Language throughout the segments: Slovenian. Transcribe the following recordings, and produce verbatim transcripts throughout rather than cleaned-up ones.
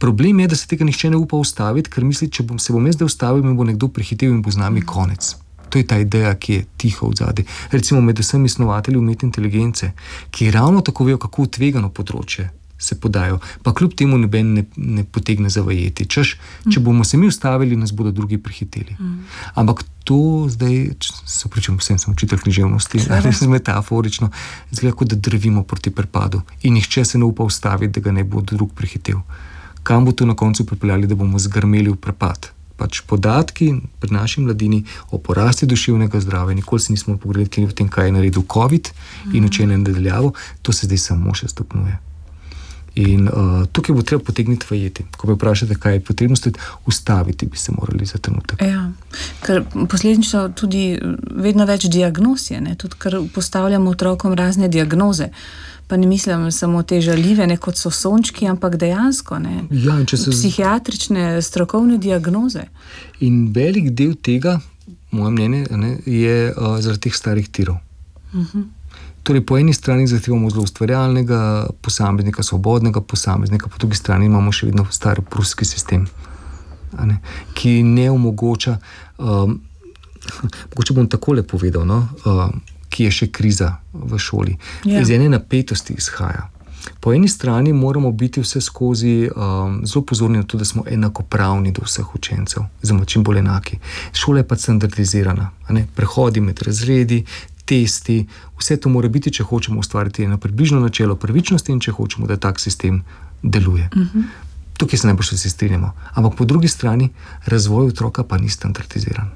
Problem je, da se tega nihče ne upa ustaviti, ker misli, če bom, se bom jaz zdaj ustavil, me bo nekdo prehitev in bo z nami konec. To je ta ideja, ki je tiho odzadaj. Recimo med vsemi snovatelji umetne inteligence, ki ravno tako vejo, kako tvegano področje se podajo, pa kljub temu noben ne, ne potegne zavajeti. Češ, če bomo se mi ustavili, nas bodo drugi prehiteli. Mm. Ampak to zdaj, se pričem, vsem sem učitelj književnosti, metaforično, zgleda, kot da drvimo proti prepadu in nihče se ne upa ustaviti, da ga ne bo drug prehitel. Kam bo to na koncu pripeljali, da bomo zgrmeli v prepad? Pač podatki pri naši mladini o porasti duševnega zdravja, nikoli se nismo pogledali v tem, kaj je naredil COVID mm. in učenje nadaljavo, to se zdaj samo še stopnjuje. In uh, tukaj bo treba potegniti vajeti. Ko me vprašate, kaj je potrebno storiti, ustaviti bi se morali za trenutek. Ja, ker posledično tudi vedno več diagnoz je, ne? Tudi ker postavljamo otrokom razne diagnoze. Pa ne mislim samo te žaljive, ne kot so sončki, ampak dejansko, ne? Ja, in če se... psihiatrične, strokovne diagnoze. In velik del tega, moje mnenje, ne, je uh, zaradi teh starih tirov. Uh-huh. Torej, po eni strani zahtevamo zelo ustvarjalnega posameznika, svobodnega posameznika, po drugi strani imamo še vedno star pruski sistem, ne, ki ne omogoča, um, mogoče bom takole povedal, no, um, ki je še kriza v šoli. Ja. Iz ene napetosti izhaja. Po eni strani moramo biti vse skozi um, zelo pozorni na to, da smo enakopravni do vseh učencev, oziroma čim bolj enaki. Šola je pa standardizirana, ne, prehodi med razredi, testi, vse to mora biti, če hočemo ustvariti eno približno načelo pravičnosti in če hočemo, da tak sistem deluje. Uh-huh. Tukaj se najbolj vsi strinjamo. Ampak po drugi strani razvoj otroka pa ni standardiziran.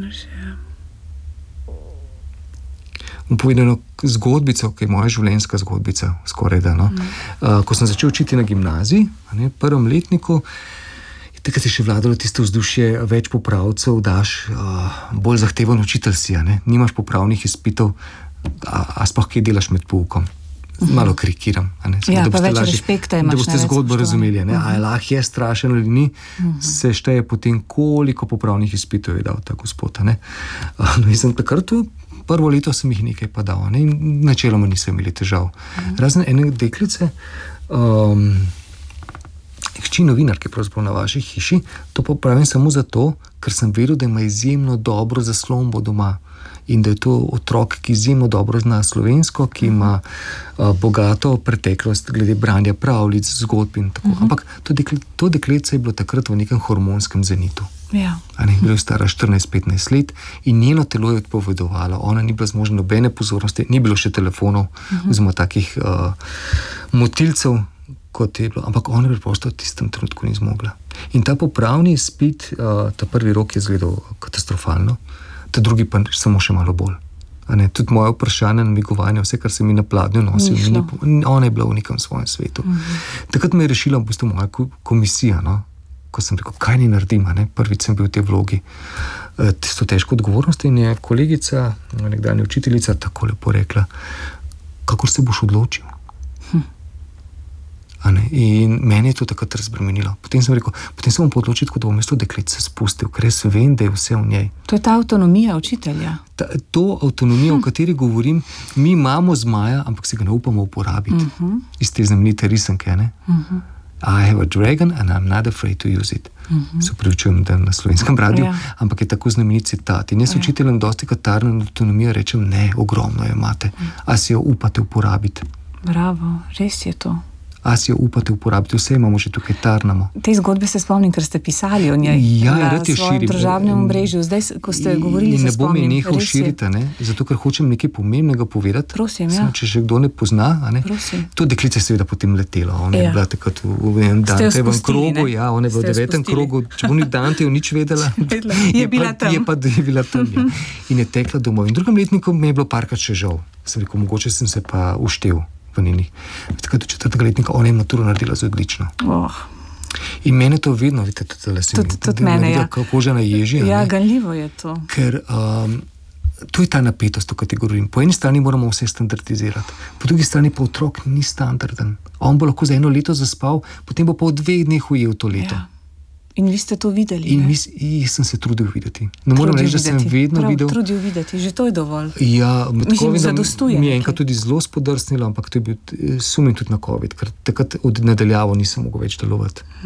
Bom povedal eno zgodbico, ki je moja življenjska zgodbica, skoraj da. No? Uh-huh. Uh, ko sem začel učiti na gimnaziji, ne, prvem letniku, takrat je še vladalo tisto vzdušje, več popravcev daš, uh, bolj zahteven učitelj si, ne? Nimaš popravnih izpitov, a, a sploh kaj delaš med poukom. Malo karikiram. Ja, da pa več lažji, respekta imaš. Da boste zgodbo razumeli. Ne? Uh-huh. A je lahko je strašen ali ni, uh-huh. se šteje potem, koliko popravnih izpitov je dal ta gospod. Ne? Uh, no, in sem takrat tu, prvo leto sem jih nekaj pa dal, ne? In načeloma niso imeli težav. Uh-huh. Razen ene deklice, um, hči novinarke pravzaprav na vaši hiši, to pa pravim samo zato, ker sem vedel, da ima izjemno dobro zaslombo doma in da je to otrok, ki izjemno dobro zna slovensko, ki ima uh, bogato preteklost glede branja pravljic, zgodb in tako. Uh-huh. Ampak to, dekle, to dekletce je bilo takrat v nekem hormonskem zenitu. Ja. Ne, bilo je stara štirinajst petnajst let in njeno telo je odpovedovalo. Ona ni bila zmožna nobene pozornosti, ni bilo še telefonov, uh-huh. oziroma takih uh, motilcev, kot je bilo, ampak ona preprosto v tistem trenutku ni zmogla. In ta popravni izpit, uh, ta prvi rok je izgledal katastrofalno, ta drugi pa samo še malo bolj. A ne, tudi moje vprašanje, namigovanje, vse, kar se mi na pladnju nosil, ni, ona je bila v nekem svojem svetu. Mm-hmm. Takrat me je rešila v bistvu moja komisija, no? Ko sem rekel, kaj ni naredim, ne? Prvič sem bil v tej vlogi. E, tisto težko odgovornost in je kolegica, nekdanja učiteljica, tako lepo rekla, kako se boš odločil? Hm. In meni je to takrat razbremenilo. Potem sem rekel, potem sem bom odločil, da bom mesto deklet se spustil, ker jaz vem, da je vse v njej. To je ta avtonomija učitelja. Ta, to avtonomijo, hm. o kateri govorim, mi imamo zmaja, ampak se ga ne upamo uporabiti. Uh-huh. Iz te znamenite risanke, ne? Uh-huh. I have a dragon and I'm not afraid to use it. Uh-huh. Se upravičujem, da na slovenskem radiju, ja. Ampak je tako znamenit citat. In jaz ja. učiteljem dosti katarno avtonomijo rečem, ne, ogromno jo imate. Uh-huh. A si jo upate uporabiti? Bravo, res je to. A si jo upate uporabiti, vse imamo že tukaj, tarnamo. Te zgodbe se spomnim, ker ste pisali o njej ja, na svojem državnem omrežju. Zdaj, ko ste govorili, se spomnim. Ne bo me nehal širiti, ne? Zato, ker hočem nekaj pomembnega povedati. Prosim, ja. Sem, če že kdo ne pozna, ne? To deklice seveda potem letelo. Ona ja. je bila takrat v enem Dantejevem krogu, ja, ona je bila v devetem krogu, če bo ni Dantejev nič vedela, je bila tam. Je pa je bila tam, ja. In je tekla domov. In v drugem letniku me je bilo parkrat še žal. Sem rekel, mogoče sem se pa uštel. Tako do četrtega letnika ona je maturo naredila z odlično. Oh. In mene to vedno, vidite, tudi tale se mi, tudi mene, ja. Kako žena ježi. Ja, ganljivo je to. Ker um, to je ta napetost, o kateri govorim. Po eni strani moramo vse standardizirati, po drugi strani pa otrok ni standarden. On bo lahko za eno leto zaspal, potem bo pa v dveh dneh ujel to leto. Ja. In vi ste to videli, in ne? Mis, jaz sem se trudil videti. Ne moram reči, da sem vedno Prav, videl. Trudil videti, že to je dovolj. Ja, med Mislim, zadostuje. Mi je enkrat tudi zelo spodrsnilo, ampak to je bil sumim tudi na COVID, ker takrat od nadaljavo nisem mogel več delovati.